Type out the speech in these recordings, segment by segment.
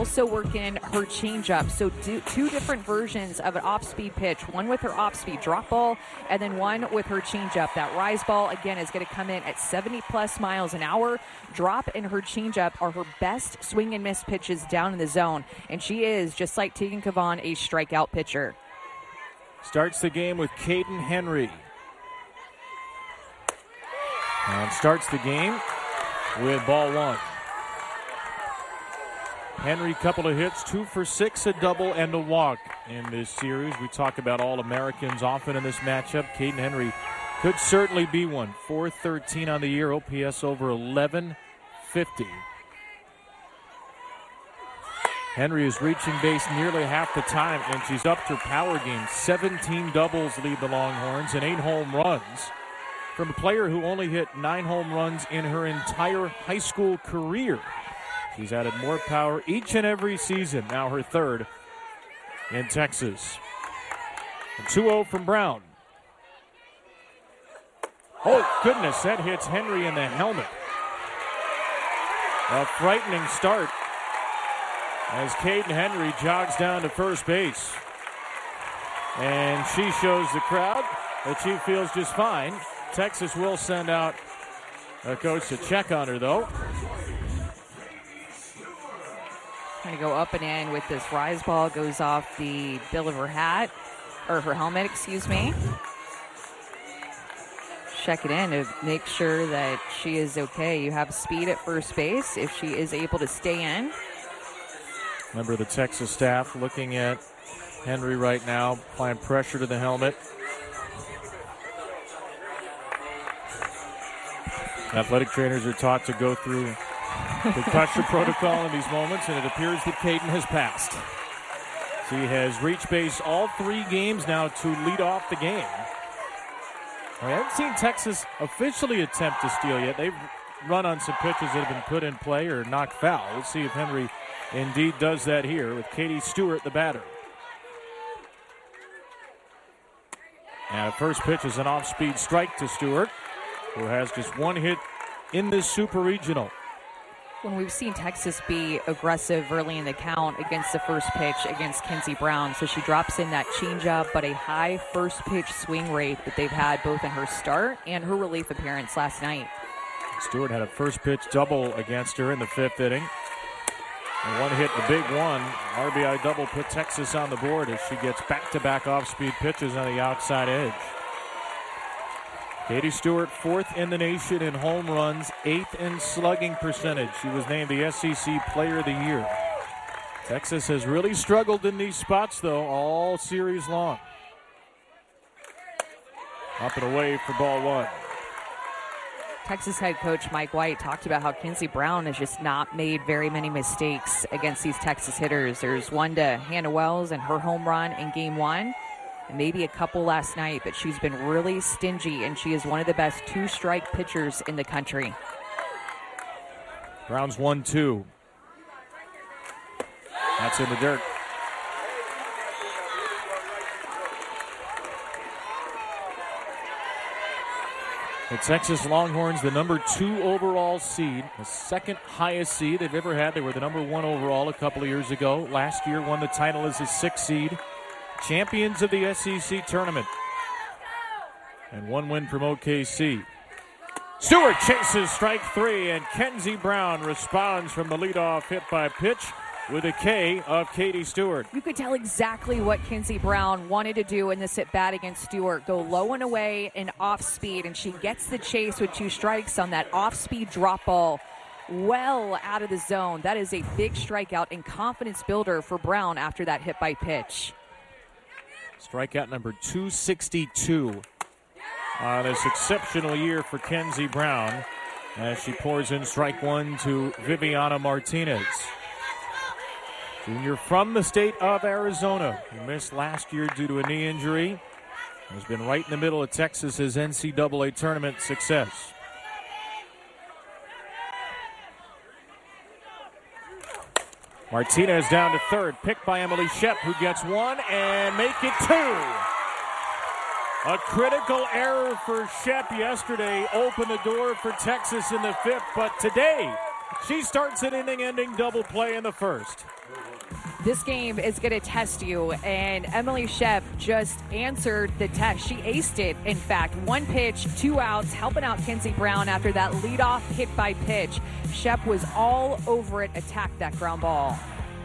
also working her changeup. So two different versions of an off-speed pitch, one with her off-speed drop ball and then one with her changeup. That rise ball, again, is going to come in at 70-plus miles an hour. Drop and her changeup are her best swing and miss pitches down in the zone. And she is, just like Tegan Cavan, a strikeout pitcher. Starts the game with Caden Henry. And starts the game with ball one. Henry, couple of hits, 2 for 6, a double and a walk in this series. We talk about All-Americans often in this matchup. Caden Henry could certainly be one. 413 on the year, OPS over 1150. Henry is reaching base nearly half the time, and she's upped her power game. 17 doubles lead the Longhorns and 8 home runs from a player who only hit 9 home runs in her entire high school career. She's added more power each and every season, now her third in Texas. 2-0 from Brown. Oh, goodness, that hits Henry in the helmet. A frightening start as Caden Henry jogs down to first base. And she shows the crowd that she feels just fine. Texas will send out a coach to check on her, though. Trying to go up and in with this rise ball, goes off the bill of her hat, or her helmet, excuse me. Check it in to make sure that she is okay. You have speed at first base if she is able to stay in. Member of the Texas staff looking at Henry right now, applying pressure to the helmet. Athletic trainers are taught to go through concussion protocol in these moments, and it appears that Caden has passed. She has reached base all 3 games now to lead off the game. I haven't seen Texas officially attempt to steal yet. They've run on some pitches that have been put in play or knocked foul. We'll see if Henry indeed does that here with Katie Stewart, the batter. And first pitch is an off-speed strike to Stewart, who has just 1 hit in this Super Regional. When we've seen Texas be aggressive early in the count against the first pitch against Kenzie Brown. So she drops in that changeup, but a high first pitch swing rate that they've had both in her start and her relief appearance last night. Stewart had a first pitch double against her in the 5th inning. And 1 hit, the big one. RBI double put Texas on the board as she gets back-to-back off-speed pitches on the outside edge. Katie Stewart, 4th in the nation in home runs, 8th in slugging percentage. She was named the SEC Player of the Year. Texas has really struggled in these spots, though, all series long. Up and away for ball 1. Texas head coach Mike White talked about how Kenzie Brown has just not made very many mistakes against these Texas hitters. There's one to Hannah Wells and her home run in game 1. And maybe a couple last night, but she's been really stingy, and she is one of the best 2-strike pitchers in the country. Brown's 1-2. That's in the dirt. The Texas Longhorns, the number 2 overall seed, the 2nd highest seed they've ever had. They were the number 1 overall a couple of years ago. Last year won the title as a 6th seed. Champions of the SEC tournament. And 1 win from OKC. Stewart chases strike 3, and Kenzie Brown responds from the leadoff hit by pitch with a K of Katie Stewart. You could tell exactly what Kenzie Brown wanted to do in this at-bat against Stewart. Go low and away and off-speed, and she gets the chase with 2 strikes on that off-speed drop ball well out of the zone. That is a big strikeout and confidence builder for Brown after that hit by pitch. Strikeout number 262 on this exceptional year for Kenzie Brown as she pours in strike 1 to Viviana Martinez. Junior from the state of Arizona, who missed last year due to a knee injury, has been right in the middle of Texas's NCAA tournament success. Martinez down to third, picked by Emily Shep, who gets 1 and make it 2. A critical error for Shep yesterday opened the door for Texas in the 5th, but today She starts an inning-ending double play in the first. This game is going to test you, and Emily Shep just answered the test. She aced it, in fact. 1 pitch, 2 outs, helping out Kenzie Brown after that leadoff hit by pitch. Shep was all over it, attacked that ground ball.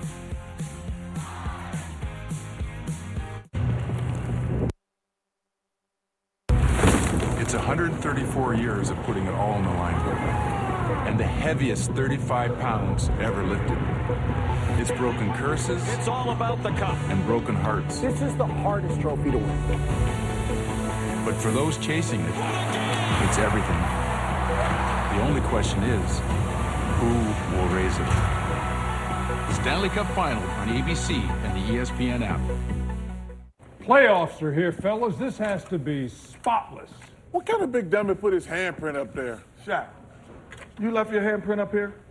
It's 134 years of putting it all on the line, and the heaviest 35 pounds ever lifted. It's broken curses. It's all about the cup. And broken hearts. This is the hardest trophy to win. But for those chasing it, it's everything. The only question is, who will raise it? The Stanley Cup Final on ABC and the ESPN app. Playoffs are here, fellas. This has to be spotless. What kind of big dummy put his handprint up there? Shaq, you left your handprint up here?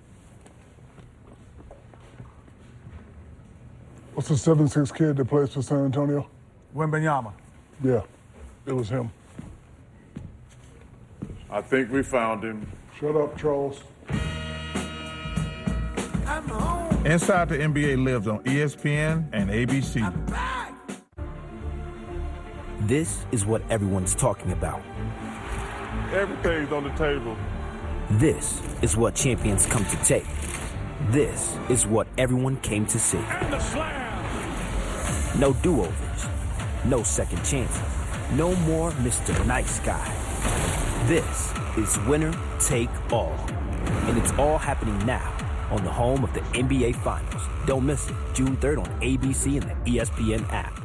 What's the 7'6" kid that plays for San Antonio? Wembanyama. Yeah, it was him. I think we found him. Shut up, trolls. Inside the NBA lives on ESPN and ABC. This is what everyone's talking about. Everything's on the table. This is what champions come to take. This is what everyone came to see. And the slam! No do-overs. No second chances. No more Mr. Nice Guy. This is winner take all. And it's all happening now on the home of the NBA Finals. Don't miss it. June 3rd on ABC and the ESPN app.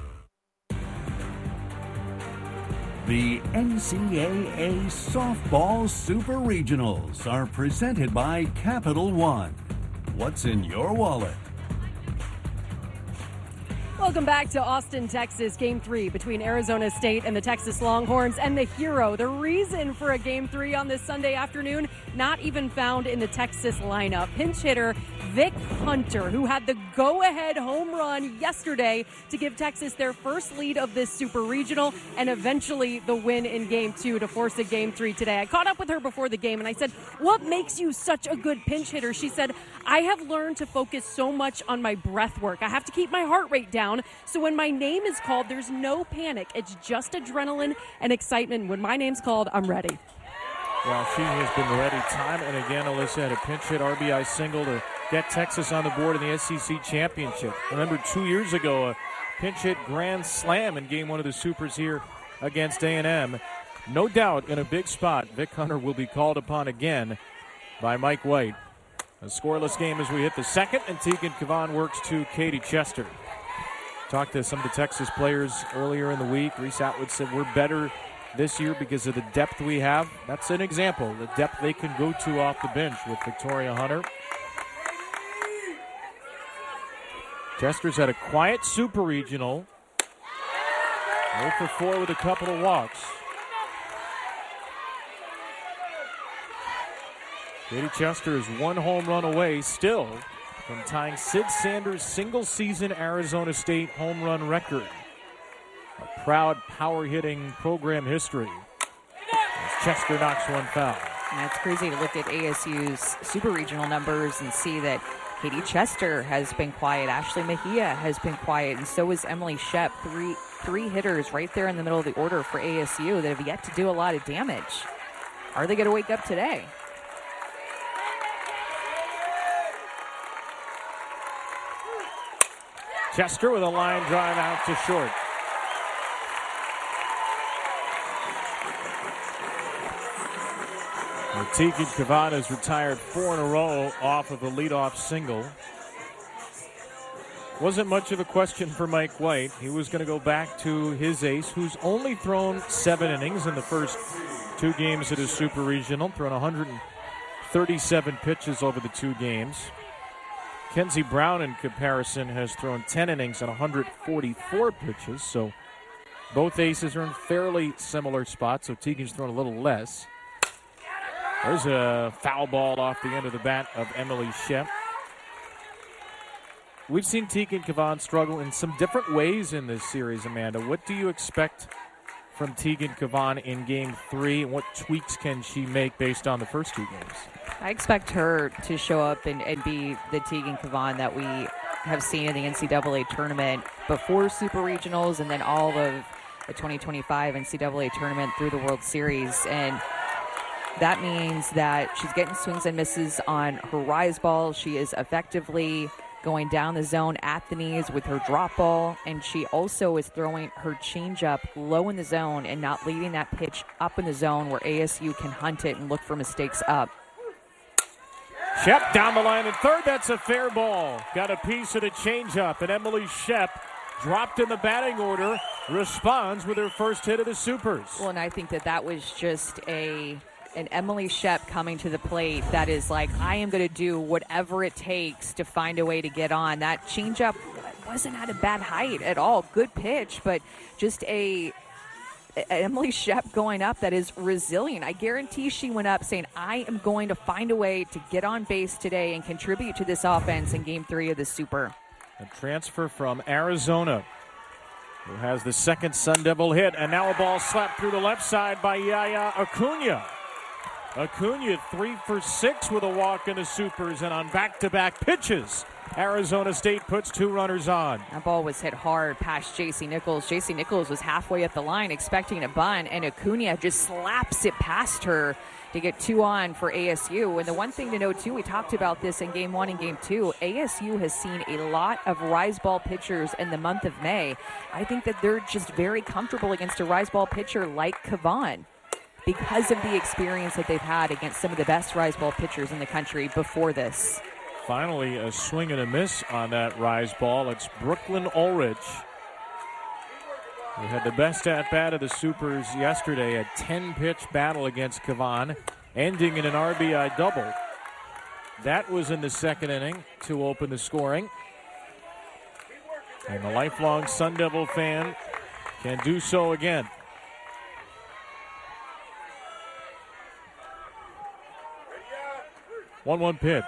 The NCAA Softball Super Regionals are presented by Capital One. What's in your wallet? Welcome back to Austin, Texas, Game 3 between Arizona State and the Texas Longhorns. And the hero, the reason for a Game 3 on this Sunday afternoon, not even found in the Texas lineup. Pinch hitter Vic Hunter, who had the go-ahead home run yesterday to give Texas their first lead of this Super Regional and eventually the win in Game 2 to force a Game 3 today. I caught up with her before the game and I said, what makes you such a good pinch hitter? She said, I have learned to focus so much on my breath work. I have to keep my heart rate down. So when my name is called, there's no panic. It's just adrenaline and excitement. When my name's called, I'm ready. Well, she has been ready time and again. Alyssa had a pinch hit RBI single to get Texas on the board in the SEC Championship. Remember 2 years ago, a pinch hit grand slam in Game 1 of the Supers here against A&M. No doubt in a big spot, Vic Hunter will be called upon again by Mike White. A scoreless game as we hit the second, and Tegan Cavan works to Katie Chester. Talked to some of the Texas players earlier in the week. Reese Atwood said we're better this year because of the depth we have. That's an example, the depth they can go to off the bench with Victoria Hunter. Chester's had a quiet Super Regional. 0 for 4 with a couple of walks. Katie Chester is 1 home run away still from tying Sid Sanders' single-season Arizona State home run record. A proud power-hitting program history as Chester knocks one foul. And it's crazy to look at ASU's Super Regional numbers and see that Katie Chester has been quiet, Ashley Mejia has been quiet, and so is Emily Shep. Three hitters right there in the middle of the order for ASU that have yet to do a lot of damage. Are they going to wake up today? Chester with a line drive out to short. Tegan Cavan has retired 4 in a row off of a leadoff single. Wasn't much of a question for Mike White. He was going to go back to his ace, who's only thrown 7 innings in the first 2 games of his Super Regional, thrown 137 pitches over the 2 games. Kenzie Brown, in comparison, has thrown 10 innings and 144 pitches, so both aces are in fairly similar spots, so Tegan's thrown a little less. There's a foul ball off the end of the bat of Emily Shep. We've seen Tegan Cavan struggle in some different ways in this series, Amanda. What do you expect from Tegan Cavan in Game 3, and what tweaks can she make based on the first 2 games? I expect her to show up and be the Tegan Cavan that we have seen in the NCAA tournament before Super Regionals and then all of the 2025 NCAA tournament through the World Series. And that means that she's getting swings and misses on her rise ball. She is effectively going down the zone at the knees with her drop ball, and she also is throwing her changeup low in the zone and not leaving that pitch up in the zone where ASU can hunt it and look for mistakes up. Shep down the line at third. That's a fair ball. Got a piece of the changeup, and Emily Shep, dropped in the batting order, responds with her first hit of the Supers. Well, and I think that was just an Emily Shep coming to the plate that is like, I am going to do whatever it takes to find a way to get on. That changeup wasn't at a bad height at all. Good pitch, but just Emily Shep going up that is resilient. I guarantee she went up saying, I am going to find a way to get on base today and contribute to this offense in Game 3 of the Super. A transfer from Arizona, who has the second Sun Devil hit, and now a ball slapped through the left side by Yaya Acuna. Acuna 3 for 6 with a walk in the Supers, and on back-to-back pitches, Arizona State puts 2 runners on. That ball was hit hard past J.C. Nichols. J.C. Nichols was halfway up the line expecting a bunt, and Acuna just slaps it past her to get 2 on for ASU. And the one thing to note, too, we talked about this in Game 1 and Game 2, ASU has seen a lot of rise ball pitchers in the month of May. I think that they're just very comfortable against a rise ball pitcher like Cavan because of the experience that they've had against some of the best rise ball pitchers in the country before this. Finally, a swing and a miss on that rise ball. It's Brooklyn Ulrich, who had the best at-bat of the Supers yesterday, a 10-pitch battle against Cavan, ending in an RBI double. That was in the second inning to open the scoring. And the lifelong Sun Devil fan can do so again. 1-1 pitch.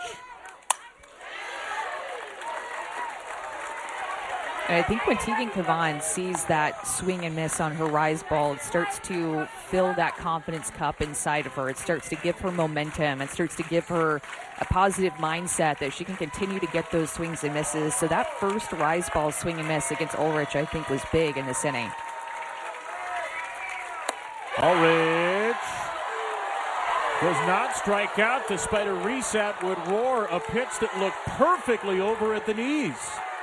And I think when Tegan Cavan sees that swing and miss on her rise ball, it starts to fill that confidence cup inside of her. It starts to give her momentum. It starts to give her a positive mindset that she can continue to get those swings and misses. So that first rise ball swing and miss against Ulrich, I think, was big in this inning. Ulrich does not strike out despite a Reese Atwood roar, a pitch that looked perfectly over at the knees.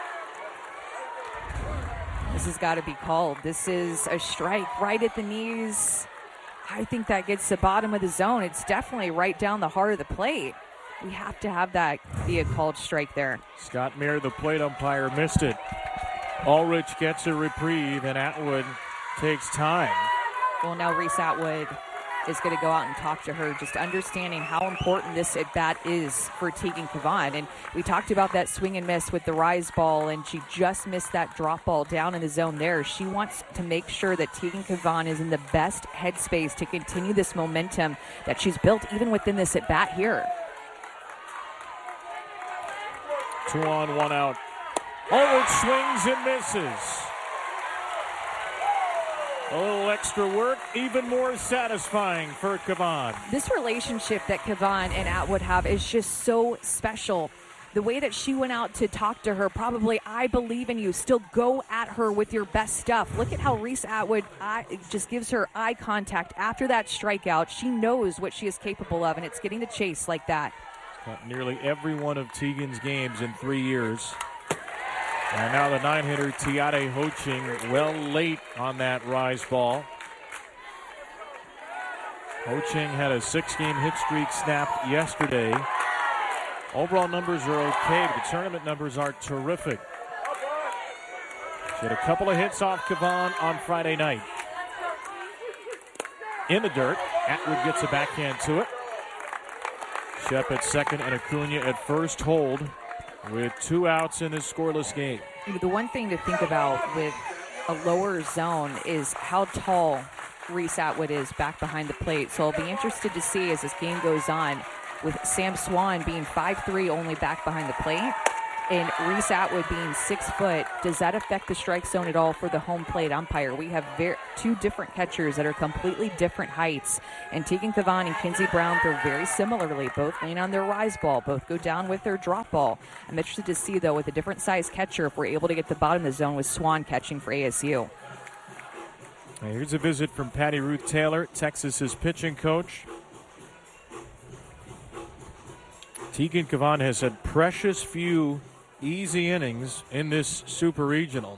This has got to be called. This is a strike right at the knees. I think that gets the bottom of the zone. It's definitely right down the heart of the plate. We have to have that be a called strike there. Scott Mayer, the plate umpire, missed it. Ulrich gets a reprieve, and Atwood takes time. Well, now Reese Atwood is going to go out and talk to her, just understanding how important this at-bat is for Tegan Cavan. And we talked about that swing and miss with the rise ball, and she just missed that drop ball down in the zone there. She wants to make sure that Tegan Cavan is in the best headspace to continue this momentum that she's built even within this at-bat here. 2 on, 1 out. Ulrich swings and misses. A little extra work, even more satisfying for Cavan. This relationship that Cavan and Atwood have is just so special. The way that she went out to talk to her, probably, I believe in you, still go at her with your best stuff. Look at how Reese Atwood just gives her eye contact after that strikeout. She knows what she is capable of, and it's getting the chase like that. Got nearly every one of Tegan's games in 3 years. And now the 9-hitter, Tiare Ho-Ching, well late on that rise ball. Ho-Ching had a 6-game hit streak snapped yesterday. Overall numbers are okay, but the tournament numbers are terrific. She had a couple of hits off Cavan on Friday night. In the dirt, Atwood gets a backhand to it. Shep at second and Acuna at first, hold with 2 outs in this scoreless game. The one thing to think about with a lower zone is how tall Reese Atwood is back behind the plate. So I'll be interested to see as this game goes on with Sam Swan being 5'3", only back behind the plate. And Reese Atwood being 6 foot, does that affect the strike zone at all for the home plate umpire? We have two different catchers that are completely different heights. And Tegan Cavan and Kinsey Brown throw very similarly. Both lean on their rise ball. Both go down with their drop ball. I'm interested to see, though, with a different size catcher, if we're able to get the bottom of the zone with Swan catching for ASU. Here's a visit from Patty Ruth Taylor, Texas's pitching coach. Tegan Cavan has had precious few easy innings in this Super Regional.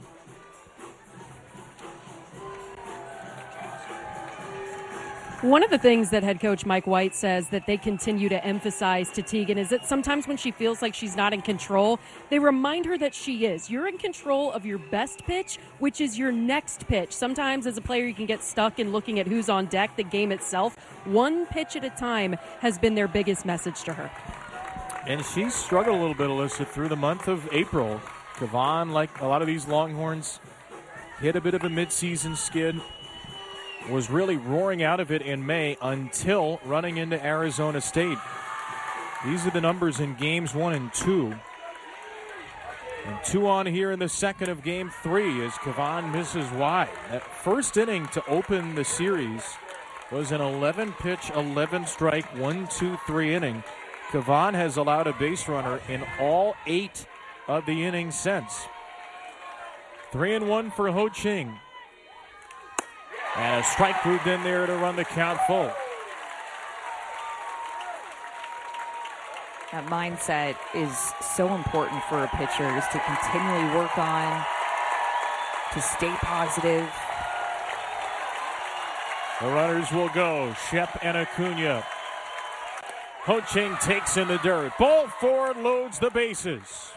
One of the things that head coach Mike White says that they continue to emphasize to Tegan is that sometimes when she feels like she's not in control, they remind her that she is. You're in control of your best pitch, which is your next pitch. Sometimes as a player you can get stuck in looking at who's on deck, the game itself. One pitch at a time has been their biggest message to her. And she's struggled a little bit, Alyssa, through the month of April. Cavan, like a lot of these Longhorns, hit a bit of a midseason skid. Was really roaring out of it in May until running into Arizona State. These are the numbers in games 1 and 2. And 2 on here in the second of game 3 as Cavan misses wide. That first inning to open the series was an 11-pitch, 11-strike, 1-2-3 inning. Cavan has allowed a base runner in all 8 of the innings since. 3-1 for Ho Ching. And a strike moved in there to run the count full. That mindset is so important for a pitcher, is to continually work on, to stay positive. The runners will go. Shep and Acuna. Ho Ching takes in the dirt. Ball forward, loads the bases.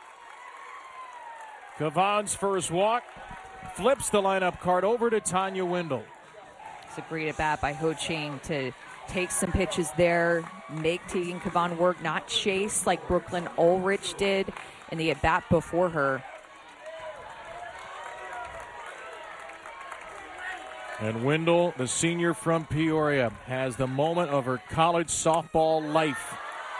Cavan's first walk. Flips the lineup card over to Tanya Wendell. It's a great at-bat by Ho Ching to take some pitches there, make Tegan Cavan work, not chase like Brooklyn Ulrich did in the at-bat before her. And Wendell, the senior from Peoria, has the moment of her college softball life.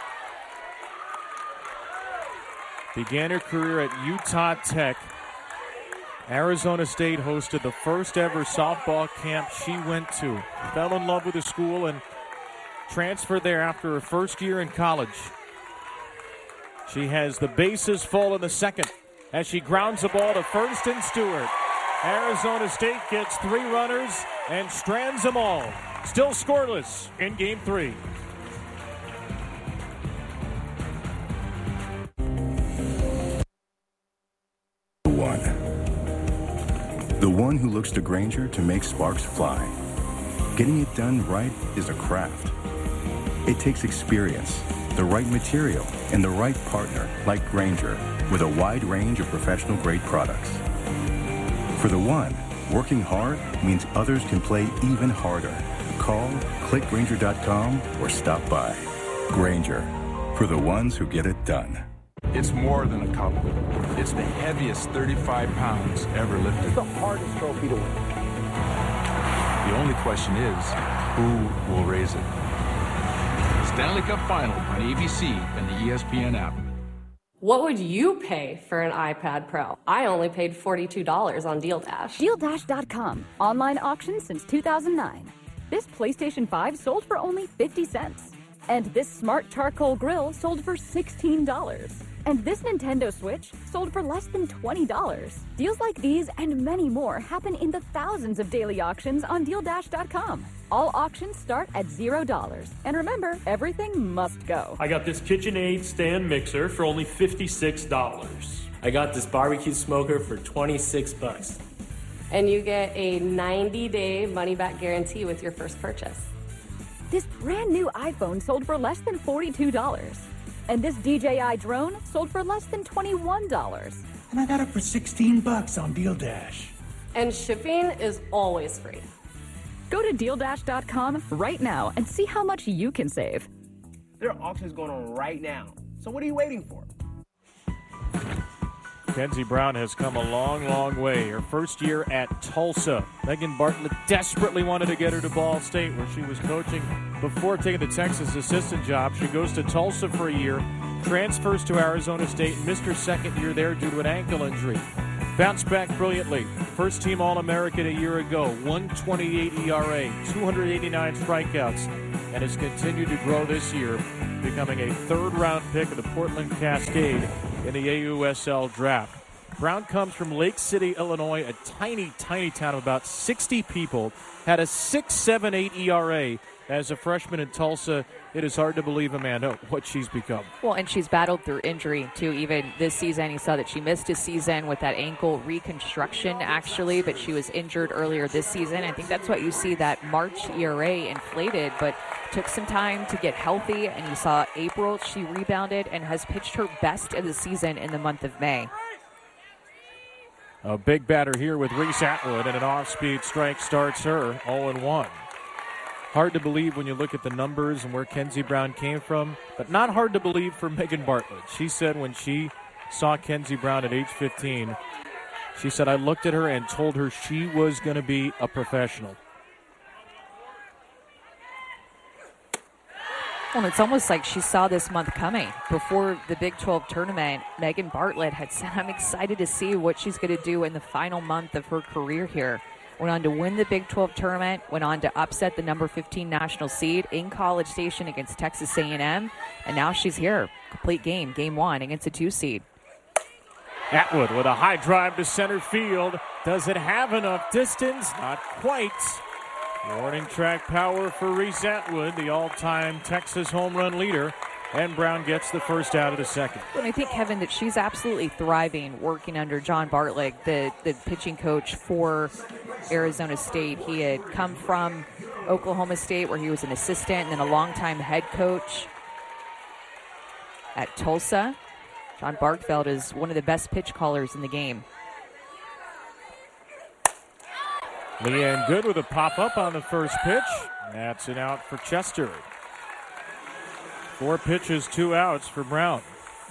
Began her career at Utah Tech. Arizona State hosted the first ever softball camp she went to. Fell in love with the school and transferred there after her first year in college. She has the bases full in the second as she grounds the ball to first and Stewart. Arizona State gets 3 runners and strands them all. Still scoreless in game 3. The one who looks to Grainger to make sparks fly. Getting it done right is a craft. It takes experience, the right material, and the right partner like Grainger with a wide range of professional-grade products. For the one, working hard means others can play even harder. Call, click Grainger.com, or stop by. Grainger, for the ones who get it done. It's more than a cup. It's the heaviest 35 pounds ever lifted. It's the hardest trophy to win. The only question is, who will raise it? Stanley Cup Final on ABC and the ESPN app. What would you pay for an iPad Pro? I only paid $42 on Deal Dash. DealDash.com. Online auction since 2009. This PlayStation 5 sold for only 50 cents. And this smart charcoal grill sold for $16. And this Nintendo Switch sold for less than $20. Deals like these and many more happen in the thousands of daily auctions on DealDash.com. All auctions start at $0. And remember, everything must go. I got this KitchenAid stand mixer for only $56. I got this barbecue smoker for $26. And you get a 90-day money-back guarantee with your first purchase. This brand new iPhone sold for less than $42. And this DJI drone sold for less than $21. And I got it for $16 on Deal Dash. And shipping is always free. Go to DealDash.com right now and see how much you can save. There are auctions going on right now. So what are you waiting for? Kenzie Brown has come a long, long way. Her first year at Tulsa. Megan Bartlett desperately wanted to get her to Ball State, where she was coaching before taking the Texas assistant job. She goes to Tulsa for a year, transfers to Arizona State and missed her second year there due to an ankle injury. Bounced back brilliantly. First team All-American a year ago. 128 ERA, 289 strikeouts, and has continued to grow this year, becoming a third-round pick of the Portland Cascade in the AUSL draft. Brown comes from Lake City, Illinois, a tiny, tiny town of about 60 people. Had a 6.78 ERA as a freshman in Tulsa. It is hard to believe, Amanda, what she's become. Well, and she's battled through injury, too. Even this season, you saw that she missed a season with that ankle reconstruction, actually, but she was injured earlier this season. I think that's what you see, that March ERA inflated, but took some time to get healthy, and you saw April, she rebounded and has pitched her best of the season in the month of May. A big batter here with Reese Atwood, and an off-speed strike starts her 0-1. Hard to believe when you look at the numbers and where Kenzie Brown came from, but not hard to believe for Megan Bartlett. She said when she saw Kenzie Brown at age 15, she said, I looked at her and told her she was going to be a professional. Well, it's almost like she saw this month coming. Before the Big 12 tournament, Megan Bartlett had said, I'm excited to see what she's going to do in the final month of her career here. Went on to win the Big 12 tournament, went on to upset the number 15 national seed in College Station against Texas A&M, and now she's here. Complete game, game one against a 2 seed. Atwood with a high drive to center field. Does it have enough distance? Not quite. Warning track power for Reese Atwood, the all-time Texas home run leader, and Brown gets the first out of the second. And I think, Kevin, that she's absolutely thriving working under John Bartlett, the pitching coach for Arizona State. He had come from Oklahoma State, where he was an assistant and then a longtime head coach at Tulsa. John Barkfeld is one of the best pitch callers in the game. Leanne Good with a pop-up on the first pitch. That's an out for Chester. 4 pitches, 2 outs for Brown.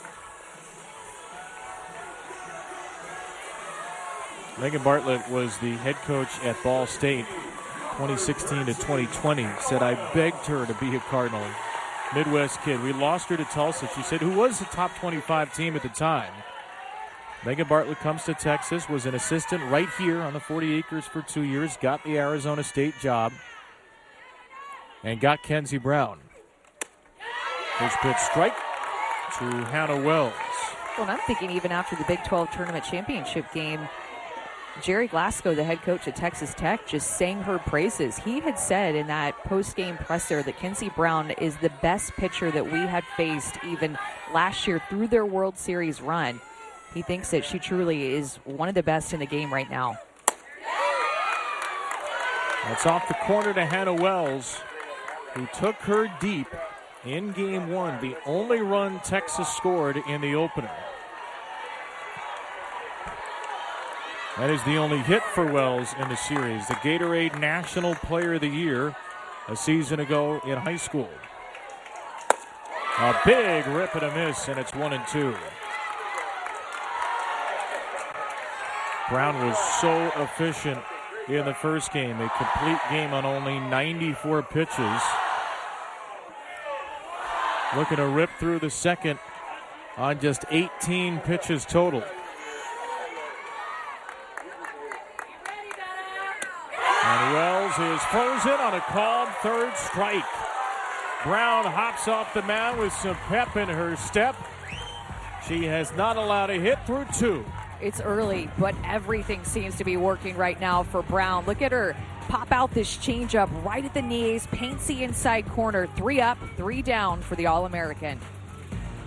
Megan Bartlett was the head coach at Ball State 2016 to 2020. Said, I begged her to be a Cardinal. Midwest kid. We lost her to Tulsa. She said, who was the top 25 team at the time. Megan Bartlett comes to Texas, was an assistant right here on the 40 acres for 2 years, got the Arizona State job, and got Kenzie Brown. First pitch strike to Hannah Wells. Well, and I'm thinking even after the Big 12 tournament championship game, Jerry Glasgow, the head coach at Texas Tech, just sang her praises. He had said in that post-game presser that Kenzie Brown is the best pitcher that we had faced even last year through their World Series run. He thinks that she truly is one of the best in the game right now. That's off the corner to Hannah Wells, who took her deep in game one, the only run Texas scored in the opener. That is the only hit for Wells in the series. The Gatorade National Player of the Year a season ago in high school. A big rip and a miss, and it's 1-2. Brown was so efficient in the first game. A complete game on only 94 pitches. Looking to rip through the second on just 18 pitches total. And Wells is frozen on a called third strike. Brown hops off the mound with some pep in her step. She has not allowed a hit through 2. It's early, but everything seems to be working right now for Brown. Look at her pop out this changeup right at the knees, paints the inside corner. 3 up, 3 down for the All-American.